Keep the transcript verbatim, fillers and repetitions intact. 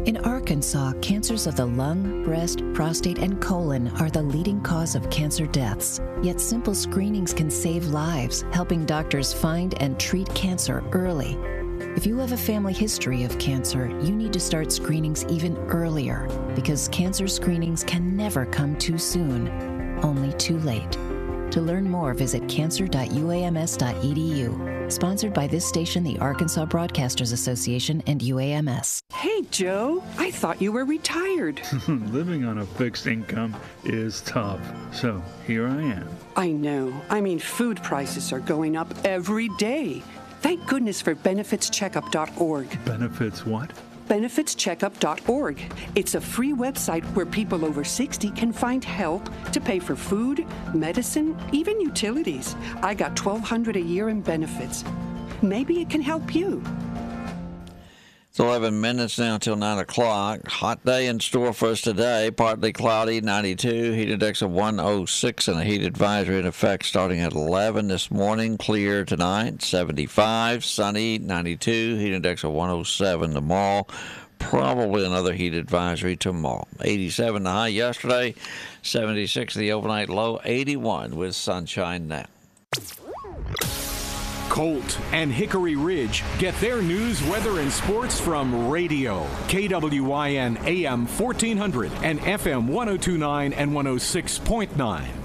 In Arkansas, cancers of the lung, breast, prostate, and colon are the leading cause of cancer deaths. Yet simple screenings can save lives, helping doctors find and treat cancer early. If you have a family history of cancer, you need to start screenings even earlier, because cancer screenings can never come too soon, only too late. To learn more, visit cancer dot u a m s dot e d u. Sponsored by this station, the Arkansas Broadcasters Association, and U A M S. Hey, Joe, I thought you were retired. Living on a fixed income is tough, so here I am. I know. I mean, food prices are going up every day. Thank goodness for benefits checkup dot org. Benefits what? benefits checkup dot org. It's a free website where people over sixty can find help to pay for food, medicine, even utilities. I got twelve hundred dollars a year in benefits. Maybe it can help you. It's eleven minutes now till nine o'clock. Hot day in store for us today. Partly cloudy, ninety-two. Heat index of one oh six and a heat advisory in effect starting at eleven this morning. Clear tonight, seventy-five. Sunny, ninety-two. Heat index of one oh seven tomorrow. Probably another heat advisory tomorrow. eighty-seven the high yesterday. seventy-six the overnight low. eighty-one with sunshine now. Colt and Hickory Ridge get their news, weather, and sports from radio. K W Y N A M fourteen hundred and F M one oh two point nine and one oh six point nine.